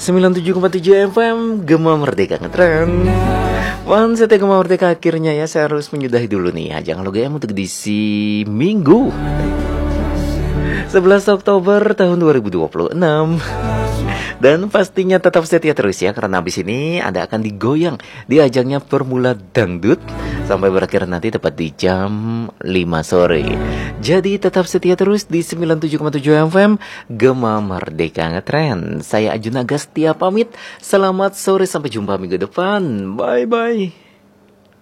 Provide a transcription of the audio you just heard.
97,7 FM Gema Merdeka Ngetren. Wan setia Gema Merdeka, akhirnya ya saya harus menyudahi dulu nih ya. Jangan lupa ya untuk edisi Minggu 11 Oktober tahun 2026. Dan pastinya tetap setia terus ya, karena habis ini Anda akan digoyang di ajangnya Formula Dangdut sampai berakhir nanti tepat di jam 5 sore. Jadi tetap setia terus di 97,7 FM Gema Merdeka Ngetren. Saya Ajun Agastia pamit. Selamat sore, sampai jumpa minggu depan. Bye bye.